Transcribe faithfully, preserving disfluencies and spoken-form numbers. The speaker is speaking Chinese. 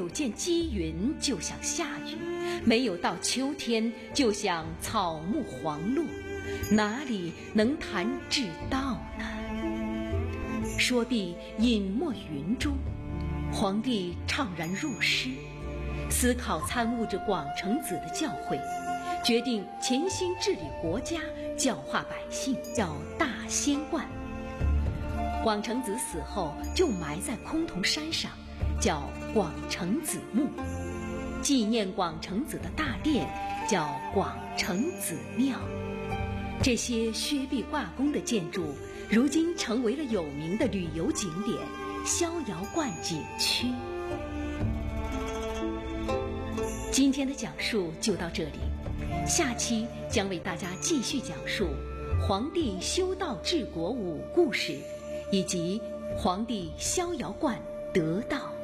有见积云就想下雨，没有到秋天就想草木黄落，哪里能谈至道呢？说毕，隐没云中，皇帝怅然入诗，思考参悟着广成子的教诲，决定潜心治理国家，教化百姓，叫大仙观。广成子死后，就埋在崆峒山上，叫广成子墓。纪念广成子的大殿叫广成子庙。这些薛壁挂弓的建筑，如今成为了有名的旅游景点逍遥观景区。今天的讲述就到这里，下期将为大家继续讲述皇帝修道治国五故事，以及皇帝逍遥观得道。